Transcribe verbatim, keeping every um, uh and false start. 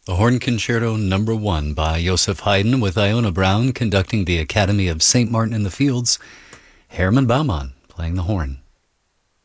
The Horn Concerto Number One by Joseph Haydn, with Iona Brown conducting the Academy of Saint Martin in the Fields, Herman Baumann playing the horn.